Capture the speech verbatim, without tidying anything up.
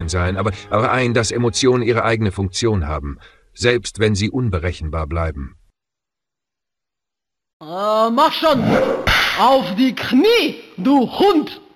Emotionen sein, aber, aber ein, dass Emotionen ihre eigene Funktion haben, selbst wenn sie unberechenbar bleiben. Äh, mach schon! Auf die Knie, du Hund!